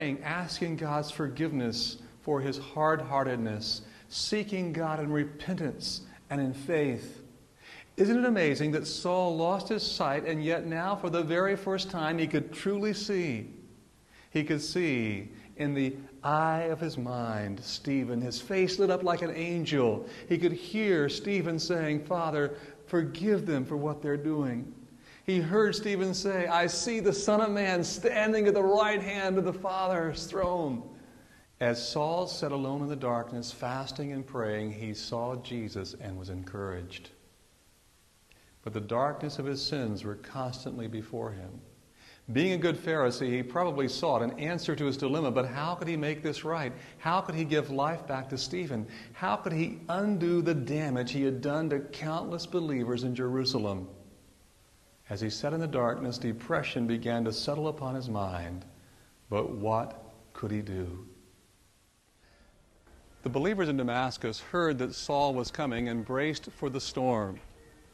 asking God's forgiveness for his hard-heartedness, seeking God in repentance and in faith. Isn't it amazing that Saul lost his sight, and yet now for the very first time he could truly see? He could see in the eye of his mind Stephen. His face lit up like an angel. He could hear Stephen saying, "Father, forgive them for what they're doing." He heard Stephen say, "I see the Son of Man standing at the right hand of the Father's throne." As Saul sat alone in the darkness, fasting and praying, he saw Jesus and was encouraged. But the darkness of his sins were constantly before him. Being a good Pharisee, he probably sought an answer to his dilemma, but how could he make this right? How could he give life back to Stephen? How could he undo the damage he had done to countless believers in Jerusalem? As he sat in the darkness, depression began to settle upon his mind. But what could he do? The believers in Damascus heard that Saul was coming and braced for the storm.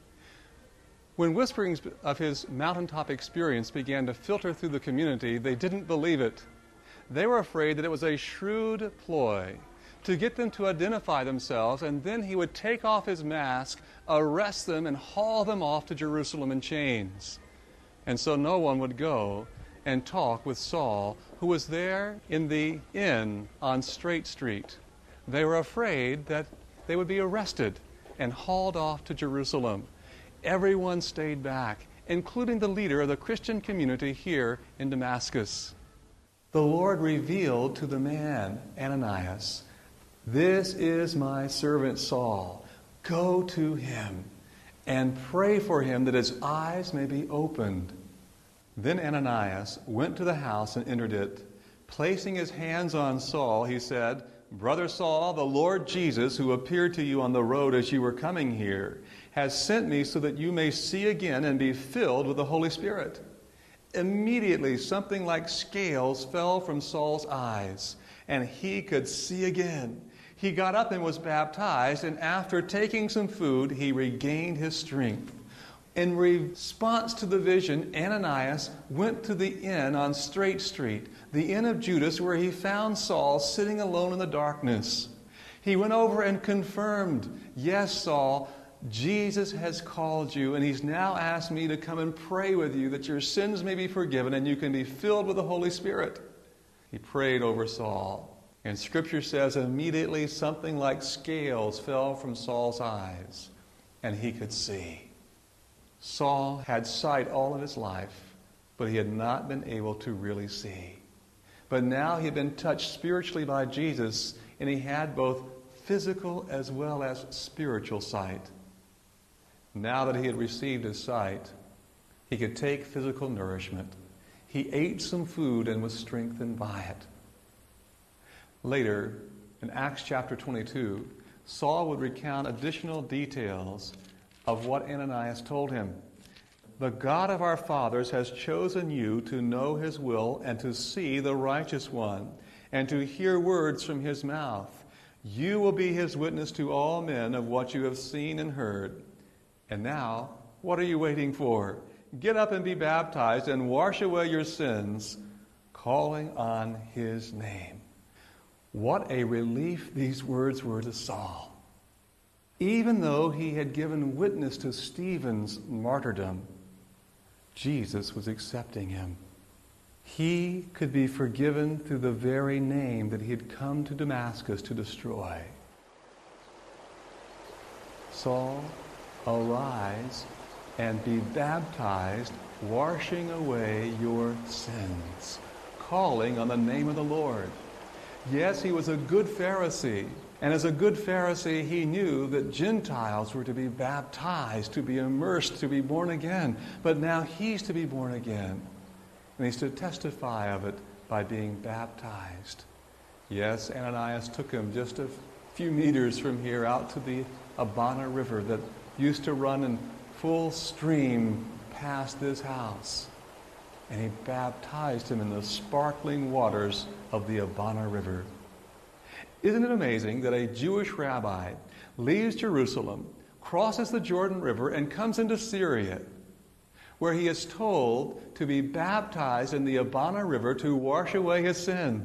When whisperings of his mountaintop experience began to filter through the community, they didn't believe it. They were afraid that it was a shrewd ploy to get them to identify themselves, and then he would take off his mask, arrest them, and haul them off to Jerusalem in chains. And so no one would go and talk with Saul, who was there in the inn on Straight Street. They were afraid that they would be arrested and hauled off to Jerusalem. Everyone stayed back, including the leader of the Christian community here in Damascus. The Lord revealed to the man, Ananias, "This is my servant Saul. Go to him and pray for him that his eyes may be opened." Then Ananias went to the house and entered it. Placing his hands on Saul, he said, "Brother Saul, the Lord Jesus, who appeared to you on the road as you were coming here, has sent me so that you may see again and be filled with the Holy Spirit." Immediately, something like scales fell from Saul's eyes, and he could see again. He got up and was baptized, and after taking some food, he regained his strength. In response to the vision, Ananias went to the inn on Straight Street, the inn of Judas, where he found Saul sitting alone in the darkness. He went over and confirmed, "Yes, Saul, Jesus has called you, and he's now asked me to come and pray with you that your sins may be forgiven and you can be filled with the Holy Spirit." He prayed over Saul, and Scripture says immediately something like scales fell from Saul's eyes, and he could see. Saul had sight all of his life, but he had not been able to really see. But now he had been touched spiritually by Jesus, and he had both physical as well as spiritual sight. Now that he had received his sight, he could take physical nourishment. He ate some food and was strengthened by it. Later, in Acts chapter 22, Saul would recount additional details of what Ananias told him. "The God of our fathers has chosen you to know his will and to see the righteous one and to hear words from his mouth. You will be his witness to all men of what you have seen and heard. And now, what are you waiting for? Get up and be baptized and wash away your sins, calling on his name." What a relief these words were to Saul. Even though he had given witness to Stephen's martyrdom, Jesus was accepting him. He could be forgiven through the very name that he had come to Damascus to destroy. "Saul, arise and be baptized, washing away your sins, calling on the name of the Lord." Yes, he was a good Pharisee. And as a good Pharisee, he knew that Gentiles were to be baptized, to be immersed, to be born again. But now he's to be born again. And he's to testify of it by being baptized. Yes, Ananias took him just a few meters from here out to the Abana River that used to run in full stream past this house. And he baptized him in the sparkling waters of the Abana River. Isn't it amazing that a Jewish rabbi leaves Jerusalem, crosses the Jordan River, and comes into Syria, where he is told to be baptized in the Abana River to wash away his sins.